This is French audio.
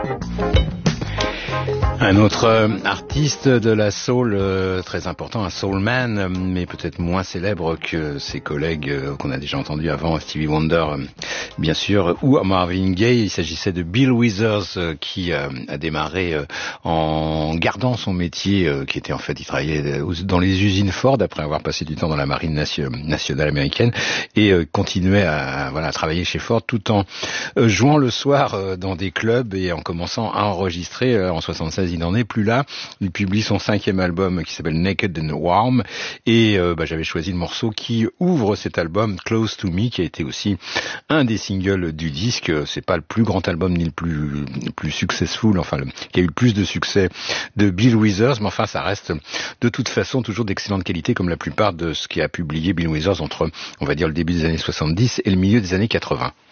Un autre artiste de la soul très important, un soulman, mais peut-être moins célèbre que ses collègues qu'on a déjà entendus avant, Stevie Wonder, bien sûr, ou Marvin Gaye. Il s'agissait de Bill Withers qui a démarré en gardant son métier, qui était en fait, il travaillait dans les usines Ford après avoir passé du temps dans la marine nationale américaine et continuait à travailler chez Ford tout en jouant le soir dans des clubs et en commençant à enregistrer. En 76, il n'en est plus là. Il publie son 5e album qui s'appelle Naked and Warm et j'avais choisi le morceau qui ouvre cet album, Close to Me, qui a été aussi un des singles du disque. C'est pas le plus grand album ni le plus successful, qui a eu le plus de succès de Bill Withers, mais enfin ça reste de toute façon toujours d'excellente qualité comme la plupart de ce qui a publié Bill Withers entre, on va dire, le début des années 70 et le milieu des années 80.